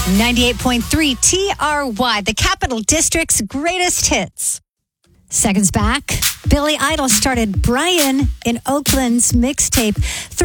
98.3 TRY, the Capital District's greatest hits. Seconds back, Billy Idol started Brian in Oakland's mixtape.